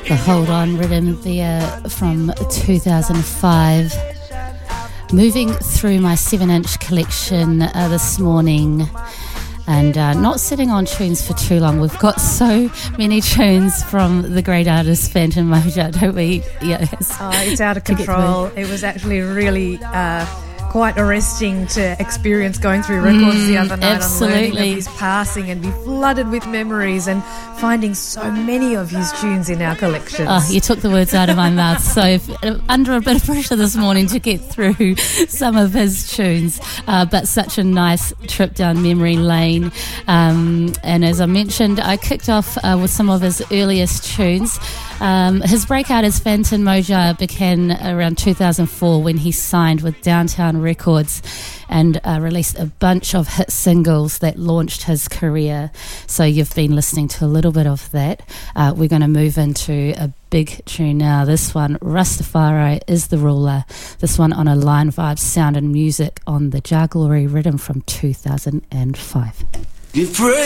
The Hold On rhythm there from 2005. Moving through my 7-inch collection this morning, and not sitting on tunes for too long. We've got so many tunes from the great artist Phantom Moja, don't we? Yes. Oh, it's out of control. It was actually really quite arresting to experience going through records the other night on learning of his passing and be flooded with memories and finding so many of his tunes in our collections. Oh, you took the words out of my mouth. So under a bit of pressure this morning to get through some of his tunes, but such a nice trip down memory lane. And as I mentioned, I kicked off with some of his earliest tunes. His breakout as Phantom Moja began around 2004 when he signed with Downtown Records and released a bunch of hit singles that launched his career. So you've been listening to a little bit of that. We're going to move into a big tune now. This one, Rastafari is the Ruler. This one on a Line Vibe Sound and Music on the Jah Glory rhythm from 2005. Give praise